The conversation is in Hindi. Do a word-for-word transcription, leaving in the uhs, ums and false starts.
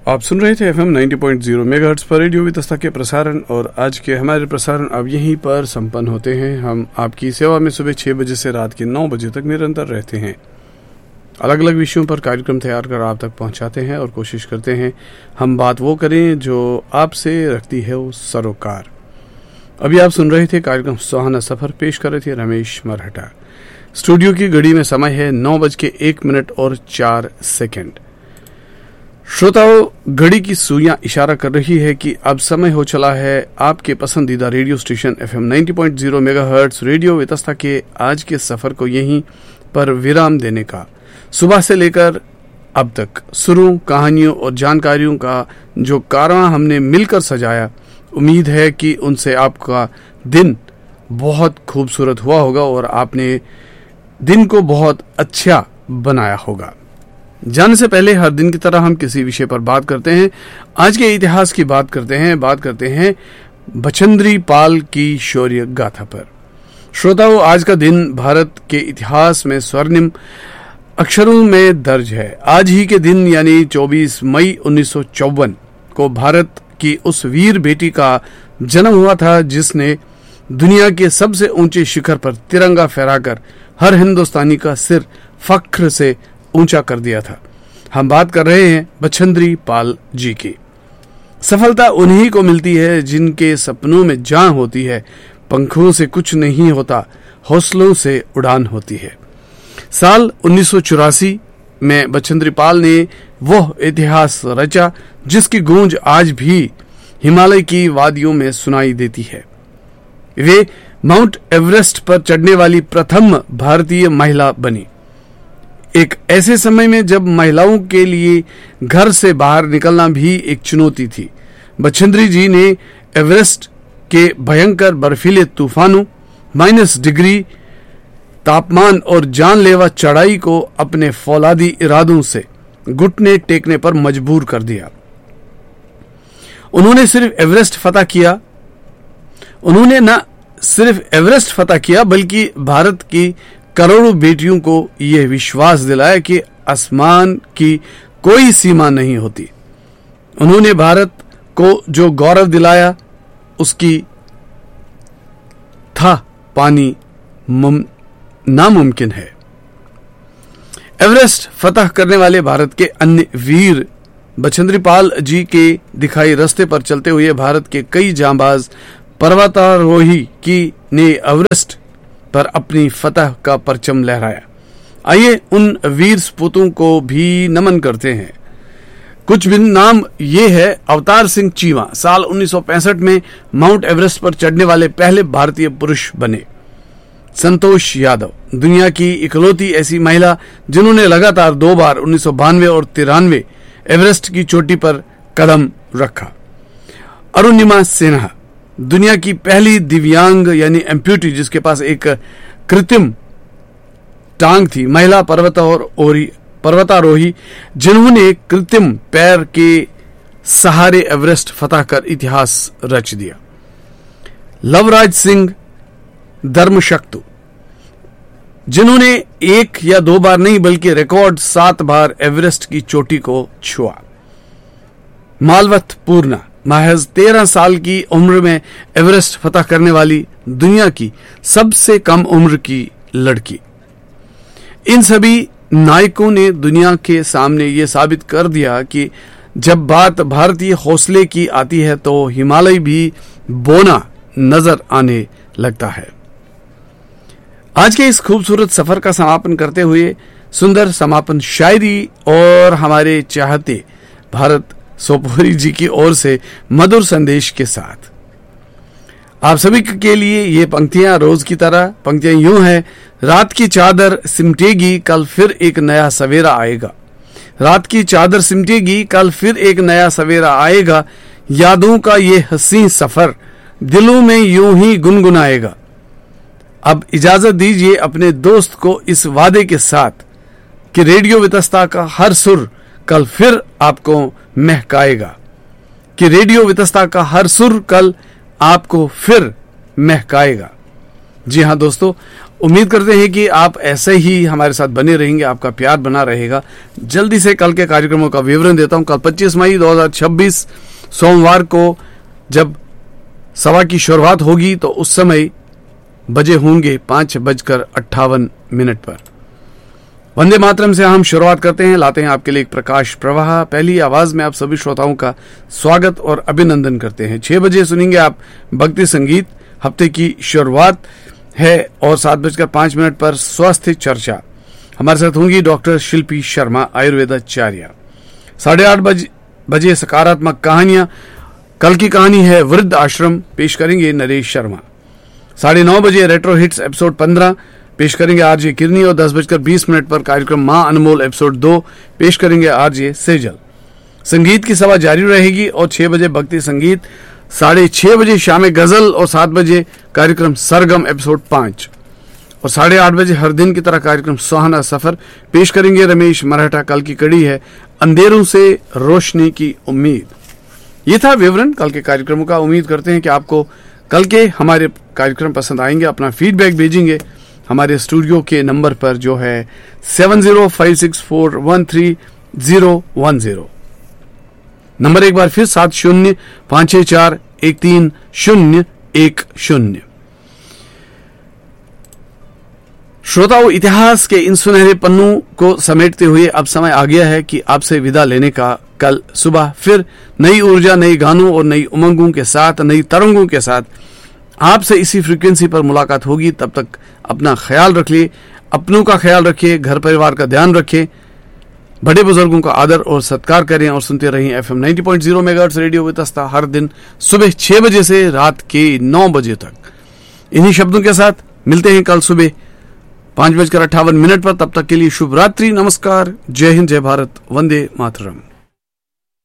आप सुन रहे थे F M ninety point zero megahertz पर रेडियो वितस्ता के प्रसारण, और आज के हमारे प्रसारण अब यहीं पर संपन्न होते हैं। हम आपकी सेवा में सुबह छह बजे से रात के नौ बजे तक निरंतर रहते हैं। अलग अलग विषयों पर कार्यक्रम तैयार कर आप तक पहुंचाते हैं और कोशिश करते हैं हम बात वो करें जो आपसे रखती है वो सरोकार। अभी आप सुन रहे थे कार्यक्रम सुहाना सफर, पेश कर रहे थे रमेश मरहटा। स्टूडियो की घड़ी में समय है नौ बज के एक मिनट और चार सेकेंड। श्रोताओं, घड़ी की सुइयां इशारा कर रही है कि अब समय हो चला है आपके पसंदीदा radio station F M ninety point zero megahertz radio Vitasta के आज के सफर को यहीं पर विराम देने का। सुबह से लेकर अब तक सुरों, कहानियों और जानकारियों का जो कारवां हमने मिलकर सजाया, उम्मीद है कि उनसे आपका दिन बहुत खूबसूरत हुआ होगा और आपने दिन को बहुत अच्छा बनाया होगा। जाने से पहले हर दिन की तरह हम किसी विषय पर बात करते हैं। आज के इतिहास की बात करते हैं बात करते हैं बचेंद्री पाल की शौर्य गाथा पर। श्रोताओं, आज का दिन भारत के इतिहास में स्वर्णिम अक्षरों में दर्ज है। आज ही के दिन यानी चौबीस मई उन्नीस सौ चौवन को भारत की उस वीर बेटी का जन्म हुआ था जिसने दुनिया के सबसे ऊंचे शिखर पर तिरंगा फहराकर हर हिंदुस्तानी का सिर फख्र से ऊंचा कर दिया था। हम बात कर रहे हैं बचेंद्री पाल जी की। सफलता उन्हीं को मिलती है जिनके सपनों में जान होती है। पंखों से कुछ नहीं होता, हौसलों से उड़ान होती है। साल उन्नीस सौ चौरासी में बचेंद्री पाल ने वह इतिहास रचा जिसकी गूंज आज भी हिमालय की वादियों में सुनाई देती है। वे माउंट एवरेस्ट पर चढ़ने वाली प्रथम भारतीय महिला बनी। एक ऐसे समय में जब महिलाओं के लिए घर से बाहर निकलना भी एक चुनौती थी, बचेंद्री जी ने एवरेस्ट के भयंकर बर्फीले तूफानों, माइनस डिग्री तापमान और जानलेवा चढ़ाई को अपने फौलादी इरादों से घुटने टेकने पर मजबूर कर दिया। उन्होंने सिर्फ एवरेस्ट फतह किया उन्होंने न सिर्फ एवरेस्ट फतह किया बल्कि भारत की करोड़ों बेटियों को यह विश्वास दिलाया कि आसमान की कोई सीमा नहीं होती। उन्होंने भारत को जो गौरव दिलाया उसकी था पानी नामुमकिन है। एवरेस्ट फतह करने वाले भारत के अन्य वीर बचेंद्री पाल जी के दिखाई रास्ते पर चलते हुए भारत के कई जांबाज पर्वतारोही की ने एवरेस्ट पर अपनी फतह का परचम लहराया। आइए उन वीर सपूतों को भी नमन करते हैं। कुछ भी नाम ये है। अवतार सिंह चीमा साल उन्नीस सौ पैंसठ में माउंट एवरेस्ट पर चढ़ने वाले पहले भारतीय पुरुष बने। संतोष यादव दुनिया की इकलौती ऐसी महिला जिन्होंने लगातार दो बार उन्नीस सौ बानवे और तिरानवे एवरेस्ट की चोटी पर कदम रखा। अरुणिमा सिन्हा दुनिया की पहली दिव्यांग यानी एम्प्यूटी जिसके पास एक कृत्रिम टांग थी, महिला पर्वतारोही जिन्होंने कृत्रिम पैर के सहारे एवरेस्ट फतह कर इतिहास रच दिया। लवराज सिंह धर्मशक्तु जिन्होंने एक या दो बार नहीं बल्कि रिकॉर्ड सात बार एवरेस्ट की चोटी को छुआ। मालवथ पूर्णा महज तेरह साल की उम्र में एवरेस्ट फतह करने वाली दुनिया की सबसे कम उम्र की लड़की। इन सभी नायकों ने दुनिया के सामने ये साबित कर दिया कि जब बात भारतीय हौसले की आती है तो हिमालय भी बोना नजर आने लगता है। आज के इस खूबसूरत सफर का समापन करते हुए सुंदर समापन शायरी और हमारे चाहते भारत सोपोरी जी की ओर से मधुर संदेश के साथ आप सभी के लिए ये पंक्तियां रोज की तरह। पंक्तियां यूं हैं। रात की चादर सिमटेगी कल फिर एक नया सवेरा आएगा। रात की चादर सिमटेगी कल फिर एक नया सवेरा आएगा। यादों का ये हसीन सफर दिलों में यूं ही गुनगुनाएगा। अब इजाजत दीजिए अपने दोस्त को इस वादे के साथ कि रेडियो वितस्ता का हर सुर कल फिर आपको महकाएगा कि रेडियो वितस्ता का हर सुर कल आपको फिर महकाएगा। जी हां दोस्तों, उम्मीद करते हैं कि आप ऐसे ही हमारे साथ बने रहेंगे, आपका प्यार बना रहेगा। जल्दी से कल के कार्यक्रमों का विवरण देता हूं। कल पच्चीस मई दो हज़ार छब्बीस सोमवार को जब सभा की शुरुआत होगी तो उस समय बजे होंगे पांच बजकर अट्ठावन मिनट पर। वंदे मातरम से हम शुरुआत करते हैं, लाते हैं आपके लिए एक प्रकाश प्रवाह। पहली आवाज में आप सभी श्रोताओं का स्वागत और अभिनंदन करते हैं। छह बजे सुनेंगे आप भक्ति संगीत, हफ्ते की शुरुआत है, और सात बजकर पांच मिनट पर स्वास्थ्य चर्चा। हमारे साथ होंगी डॉक्टर शिल्पी शर्मा, आयुर्वेदाचार्य। साढ़े आठ बजे बजे सकारात्मक कहानियां। कल की कहानी है वृद्ध आश्रम, पेश करेंगे नरेश शर्मा। साढ़े नौ बजे रेट्रो हिट्स एपिसोड पंद्रह पेश करेंगे आरजे किरनी, और दस बजकर बीस मिनट पर कार्यक्रम मां अनमोल एपिसोड दो पेश करेंगे आरजे सेजल। संगीत की सभा जारी रहेगी और छह बजे भक्ति संगीत, साढ़े छह बजे शाम गजल और सात बजे कार्यक्रम सरगम एपिसोड पांच, और साढ़े आठ बजे हर दिन की तरह कार्यक्रम सुहाना सफर पेश करेंगे रमेश मराठा। कल की कड़ी है अंधेरों से रोशनी की उम्मीद। ये था विवरण कल के कार्यक्रमों का। उम्मीद करते हैं कि आपको कल के हमारे कार्यक्रम पसंद आएंगे। अपना फीडबैक भेजेंगे हमारे स्टूडियो के नंबर पर जो है seven zero five six four one three zero one zero. Number एक बार फिर सात शून्य पांच छह चार एक तीन शून्य एक शून्य। श्रोताओं, इतिहास के इन सुनहरे पन्नों को समेटते हुए अब समय आ गया है कि आपसे विदा लेने का। कल सुबह फिर नई ऊर्जा, नई गानों और नई उमंगों के साथ, नई तरंगों के साथ आपसे इसी फ्रीक्वेंसी पर मुलाकात होगी। तब तक अपना ख्याल रखिए, अपनों का ख्याल रखिए, घर परिवार का ध्यान रखें, बड़े बुजुर्गों का आदर और सत्कार करें, और सुनते रहिए एफएम नब्बे पॉइंट शून्य मेगाहर्ट्ज रेडियो वितस्ता हर दिन सुबह छह बजे से रात के नौ बजे तक। इन्हीं शब्दों के साथ मिलते हैं कल सुबह पांच बजकर अट्ठावन मिनट पर। तब तक के लिए शुभ रात्रि, नमस्कार, जय हिंद, जय भारत, वंदे मातरम।